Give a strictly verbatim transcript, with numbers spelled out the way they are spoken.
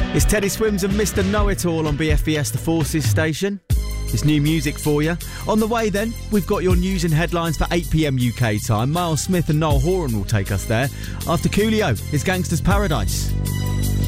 It's Teddy Swims and Mister Know-It-All on B F B S The Forces station. It's new music for you. On the way then, we've got your news and headlines for eight p m U K time. Miles Smith and Noel Horan will take us there. After Coolio, it's Gangster's Paradise.